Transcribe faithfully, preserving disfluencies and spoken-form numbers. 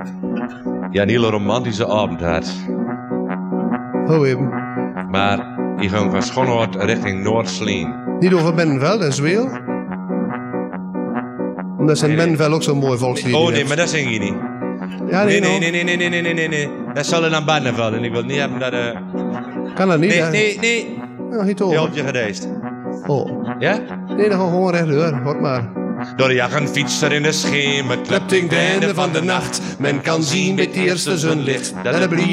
ja, een hele romantische avond had. Oh, even. Maar die ging van Schonhoort richting Noord-Sleen. Niet over Benveld en Zweel? Omdat zijn Nee, nee. Benveld ook zo'n mooi volkslied Oh nee, heeft. maar dat zing je niet. Ja, Nee, nee, nee, nee, nee, nee, nee, nee, nee, nee, nee, nee. Dat zal er aan Barneveld en ik wil niet hebben dat... Uh... Kan dat niet, Nee, hè? nee, nee. Nou, niet Je over. hebt je gedeest. Oh. Ja? Nee, dan gaan we gewoon rechtdoor. Hoort maar. Door de jacht een fietser in de schemer. Klept in het einde van de nacht. Men kan zien bij het eerste zonlicht dat het